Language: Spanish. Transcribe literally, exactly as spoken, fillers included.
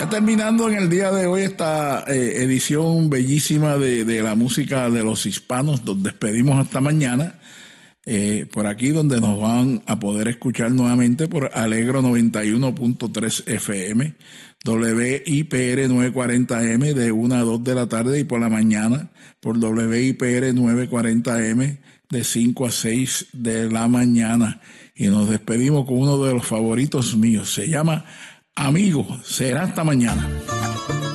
Ya terminando en el día de hoy esta eh, edición bellísima de, de la música de los hispanos, nos despedimos hasta mañana, eh, por aquí donde nos van a poder escuchar nuevamente por Alegro noventa y uno punto tres F M, W I P R novecientos cuarenta M de una a dos de la tarde y por la mañana por W I P R novecientos cuarenta M de cinco a seis de la mañana. Y nos despedimos con uno de los favoritos míos, se llama Amigo. Será hasta mañana.